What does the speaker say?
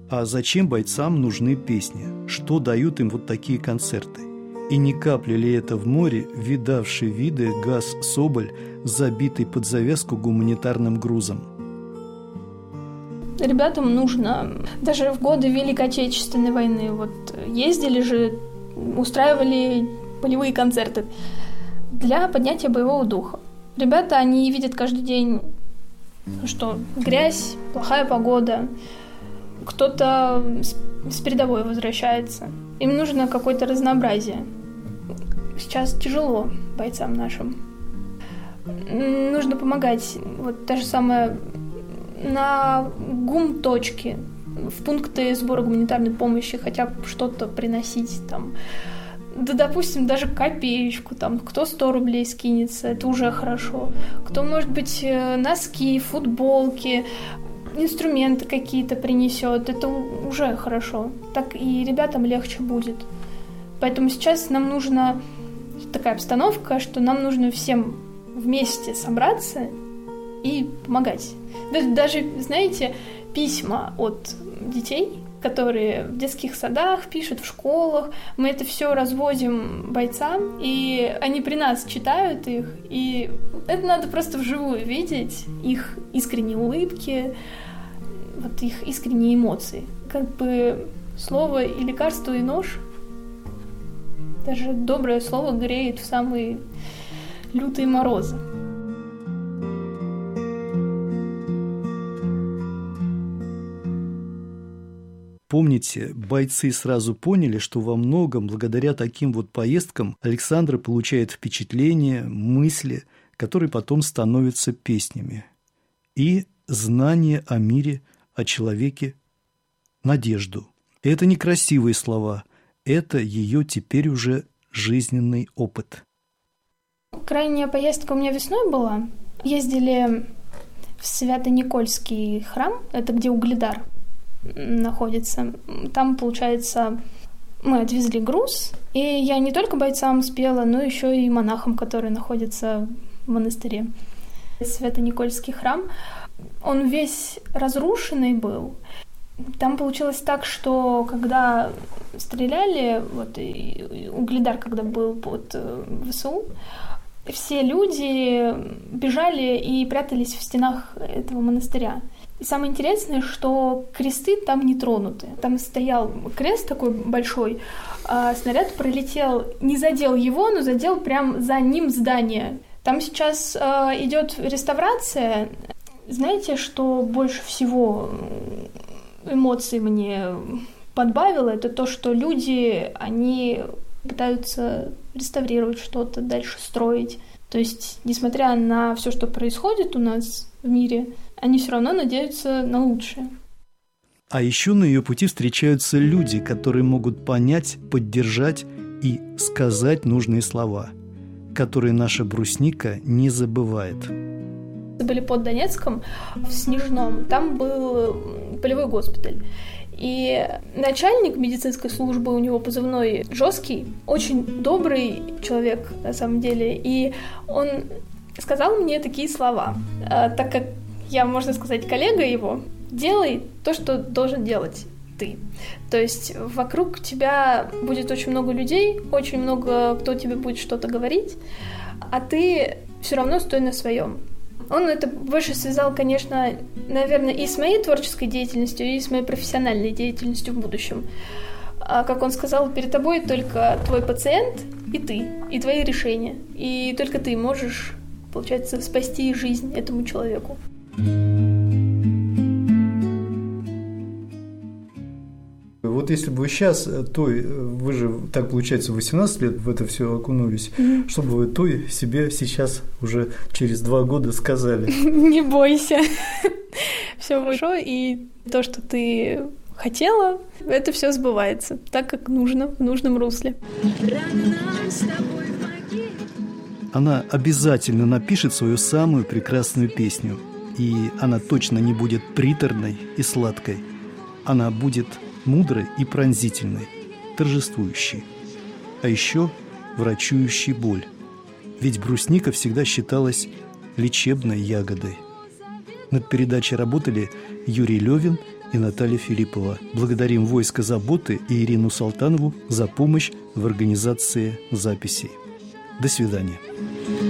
А зачем бойцам нужны песни? Что дают им вот такие концерты? И ни капли ли это в море, видавший виды ГАЗ «Соболь», забитый под завязку гуманитарным грузом? Ребятам нужно, даже в годы Великой Отечественной войны, ездили же, устраивали полевые концерты для поднятия боевого духа. Ребята, они видят каждый день, что грязь, плохая погода, кто-то с передовой возвращается. Им нужно какое-то разнообразие. Сейчас тяжело бойцам нашим. Нужно помогать. То же самое на гум-точке, в пункты сбора гуманитарной помощи, хотя бы что-то приносить там. Да, допустим, даже копеечку, кто 100 рублей скинется, это уже хорошо. Кто, может быть, носки, футболки, инструменты какие-то принесет, это уже хорошо. Так и ребятам легче будет. Поэтому сейчас нам нужна такая обстановка, что нам нужно всем вместе собраться и помогать. Даже, знаете, письма от детей, которые в детских садах пишут, в школах. Мы это все развозим бойцам, и они при нас читают их. И это надо просто вживую видеть, их искренние улыбки, их искренние эмоции. Слово и лекарство, и нож. Даже доброе слово греет в самые лютые морозы. Помните, бойцы сразу поняли, что во многом благодаря таким поездкам Александра получает впечатления, мысли, которые потом становятся песнями. И знание о мире, о человеке, надежду. И это не красивые слова, это ее теперь уже жизненный опыт. Крайняя поездка у меня весной была. Ездили в Свято-Никольский храм, это где Угледар находится. Там, получается, мы отвезли груз, и я не только бойцам спела, но еще и монахам, которые находятся в монастыре. Свято-Никольский храм, он весь разрушенный был. Там получилось так, что когда стреляли, и Угледар, когда был под ВСУ, все люди бежали и прятались в стенах этого монастыря. И самое интересное, что кресты там не тронуты. Там стоял крест такой большой, а снаряд пролетел, не задел его, но задел прям за ним здание. Там сейчас идет реставрация. Знаете, что больше всего эмоций мне подбавило? Это то, что люди, они пытаются реставрировать что-то, дальше строить. То есть, несмотря на все, что происходит у нас в мире, они все равно надеются на лучшее. А еще на ее пути встречаются люди, которые могут понять, поддержать и сказать нужные слова, которые наша брусника не забывает. Были под Донецком, в Снежном. Там был полевой госпиталь. И начальник медицинской службы, у него позывной «Жесткий», очень добрый человек на самом деле. И он сказал мне такие слова, так как я, можно сказать, коллега его: делай то, что должен делать ты. То есть вокруг тебя будет очень много людей, очень много кто тебе будет что-то говорить, а ты все равно стой на своем. Он это больше связал, конечно, наверное, и с моей творческой деятельностью, и с моей профессиональной деятельностью в будущем. А как он сказал, перед тобой только твой пациент и ты, и твои решения. И только ты можешь, получается, спасти жизнь этому человеку. Вот если бы вы сейчас, вы же, так получается, 18 лет в это все окунулись, что бы вы той себе сейчас уже через 2 года сказали? Не бойся, все хорошо, и то, что ты хотела, это все сбывается так, как нужно, в нужном русле. Она обязательно напишет свою самую прекрасную песню, и она точно не будет приторной и сладкой. Она будет мудрой и пронзительной, торжествующей, а еще врачующей боль. Ведь брусника всегда считалась лечебной ягодой. Над передачей работали Юрий Левин и Наталья Филиппова. Благодарим «Войско заботы» и Ирину Салтанову за помощь в организации записей. До свидания.